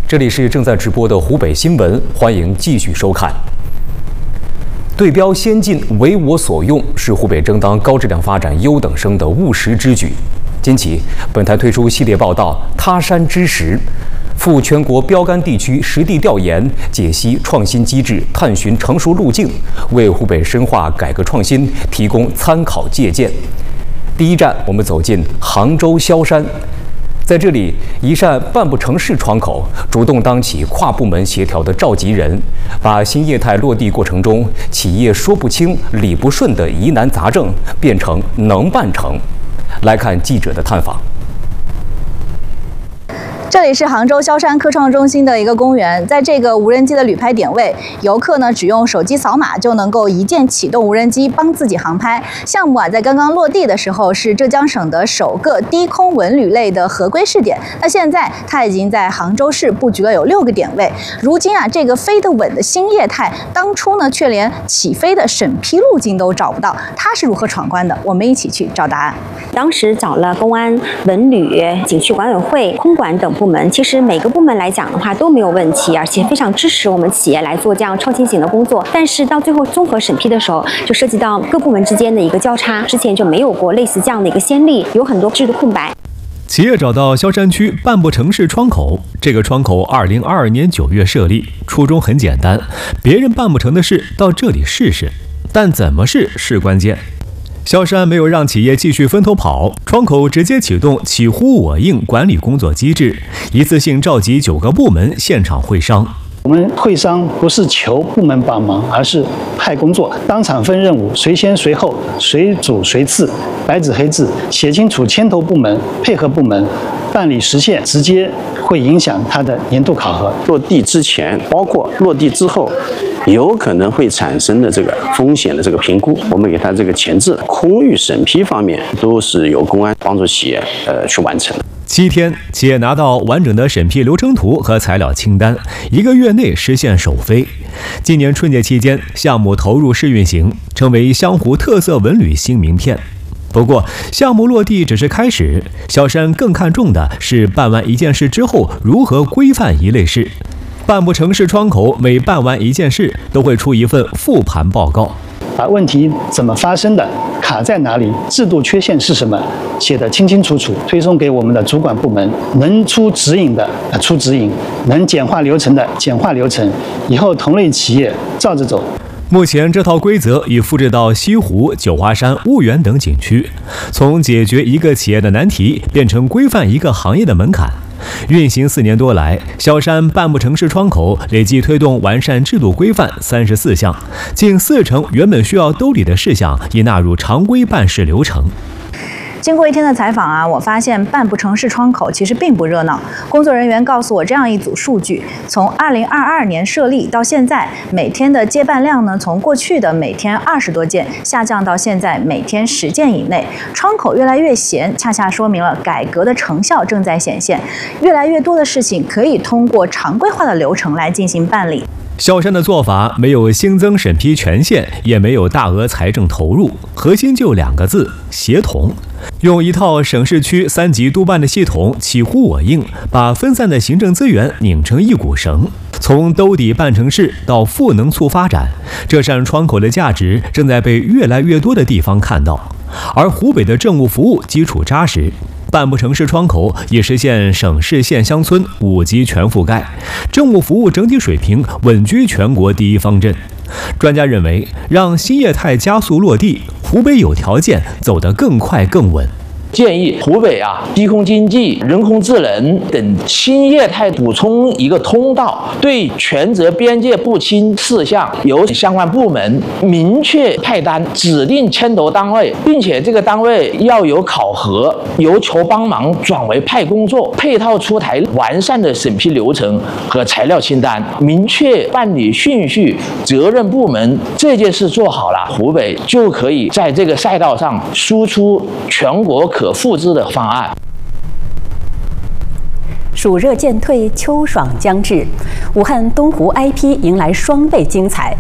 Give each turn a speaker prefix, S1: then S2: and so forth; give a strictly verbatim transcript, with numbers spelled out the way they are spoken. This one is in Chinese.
S1: 这里是正在直播的湖北新闻，欢迎继续收看。对标先进、为我所用，是湖北争当高质量发展优等生的务实之举。近期，本台推出系列报道《他山之石》，赴全国标杆地区实地调研，解析创新机制，探寻成熟路径，为湖北深化改革创新提供参考借鉴。第一站，我们走进杭州萧山。在这里，一扇半部城市窗口主动当起跨部门协调的召集人，把新业态落地过程中企业说不清、理不顺的疑难杂症变成能办成。来看记者的探访。
S2: 这里是杭州萧山科创中心的一个公园，在这个无人机的旅拍点位，游客呢只用手机扫码就能够一键启动无人机帮自己航拍。项目啊在刚刚落地的时候是浙江省的首个低空文旅类的合规试点，那现在它已经在杭州市布局了有六个点位。如今啊这个飞得稳的新业态，当初呢却连起飞的审批路径都找不到，它是如何闯关的？我们一起去找答案。
S3: 当时找了公安、文旅、景区管委会、空管等部门，其实每个部门来讲的话都没有问题，而且非常支持我们企业来做这样创新型的工作。但是到最后综合审批的时候，就涉及到各部门之间的一个交叉，之前就没有过类似这样的一个先例，有很多制度空白。
S4: 企业找到萧山区半步城市窗口，这个窗口二零二二年九月设立，初衷很简单，别人办不成的事到这里试试，但怎么试是关键。萧山没有让企业继续分头跑，窗口直接启动起呼我应管理工作机制，一次性召集九个部门现场会商。
S5: 我们会商不是求部门帮忙，而是派工作，当场分任务，谁先谁后，谁主谁次，白纸黑字写清楚，牵头部门配合部门办理实现，直接会影响它的年度考核。
S6: 落地之前，包括落地之后，有可能会产生的这个风险的这个评估，我们给它这个前置、空域审批方面都是由公安帮助企业呃去完成的。
S4: 七天，企业拿到完整的审批流程图和材料清单，一个月内实现首飞。今年春节期间，项目投入试运行，成为湘湖特色文旅新名片。不过，项目落地只是开始，萧山更看重的是办完一件事之后如何规范一类事。半步城市窗口每办完一件事，都会出一份复盘报告，
S5: 把问题怎么发生的、卡在哪里、制度缺陷是什么写得清清楚楚，推送给我们的主管部门，能出指引的出指引，能简化流程的简化流程，以后同类企业照着走。
S4: 目前这套规则已复制到西湖、九华山、婺源等景区，从解决一个企业的难题变成规范一个行业的门槛。运行四年多来，萧山半步城市窗口累计推动完善制度规范三十四项，近四成原本需要兜底的事项已纳入常规办事流程。
S2: 经过一天的采访啊，我发现半步城市窗口其实并不热闹。工作人员告诉我这样一组数据：从二零二二年设立到现在，每天的接办量呢，从过去的每天二十多件下降到现在每天十件以内。窗口越来越闲，恰恰说明了改革的成效正在显现。越来越多的事情可以通过常规化的流程来进行办理。
S4: 萧山的做法没有新增审批权限，也没有大额财政投入，核心就两个字：协同。用一套省市区三级督办的系统，起呼我应，把分散的行政资源拧成一股绳，从兜底办成事到赋能促发展，这扇窗口的价值正在被越来越多的地方看到。而湖北的政务服务基础扎实，半步城市窗口已实现省市县乡村五级全覆盖，政务服务整体水平稳居全国第一方阵。专家认为，让新业态加速落地，湖北有条件走得更快更稳。
S7: 建议湖北啊，低空经济、人工智能等新业态补充一个通道，对权责边界不清事项由相关部门明确派单，指定牵头单位，并且这个单位要有考核，由求帮忙转为派工作，配套出台完善的审批流程和材料清单，明确办理顺序、责任部门。这件事做好了，湖北就可以在这个赛道上输出全国可可复制的方案。
S8: 暑热渐退，秋爽将至，武汉东湖 I P 迎来双倍精彩。